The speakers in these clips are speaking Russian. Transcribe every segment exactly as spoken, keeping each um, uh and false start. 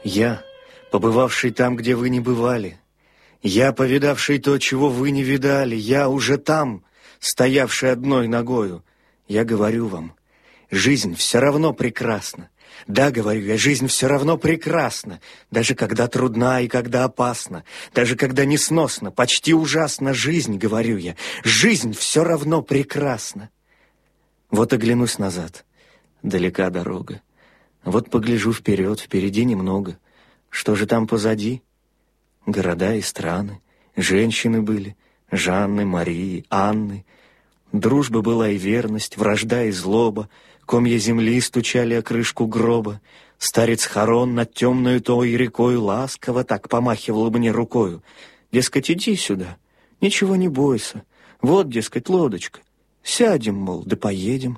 Я, побывавший там, где вы не бывали, я, повидавший то, чего вы не видали, я уже там, стоявший одной ногою, я говорю вам, жизнь все равно прекрасна. Да, говорю я, жизнь все равно прекрасна, даже когда трудна и когда опасна, даже когда несносно, почти ужасна жизнь, говорю я, жизнь все равно прекрасна. Вот оглянусь назад, далека дорога, вот погляжу вперед, впереди немного, что же там позади? Города и страны, женщины были, Жанны, Марии, Анны, дружба была и верность, вражда и злоба, комья земли стучали о крышку гроба. Старец Харон над темною той рекою ласково так помахивал мне рукою. Дескать, иди сюда, ничего не бойся. Вот, дескать, лодочка. Сядем, мол, да поедем.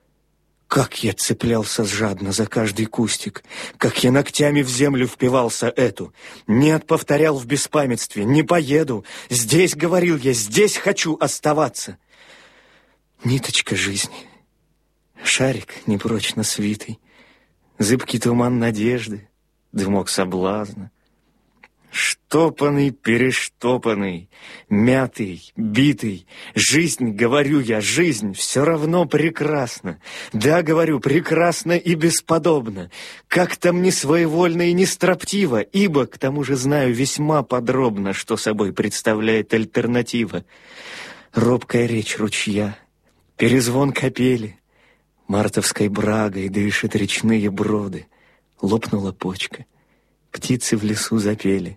Как я цеплялся жадно за каждый кустик, как я ногтями в землю впивался эту. Нет, повторял в беспамятстве, не поеду. Здесь, говорил я, здесь хочу оставаться. Ниточка жизни. Шарик непрочно свитый, зыбкий туман надежды, дымок соблазна. Штопанный, перештопанный, мятый, битый. Жизнь, говорю я, жизнь все равно прекрасна. Да, говорю, прекрасна и бесподобна. Как там не своевольно и не строптиво, ибо, к тому же, знаю весьма подробно, что собой представляет альтернатива. Робкая речь ручья, перезвон капели, мартовской брагой дышат речные броды. Лопнула почка, птицы в лесу запели.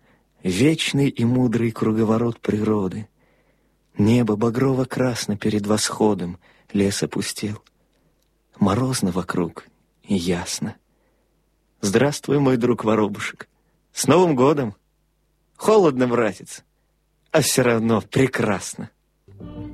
Вечный и мудрый круговорот природы. Небо багрово-красно перед восходом, лес опустел. Морозно вокруг и ясно. Здравствуй, мой друг Воробушек. С Новым годом! Холодно, братец, а все равно прекрасно.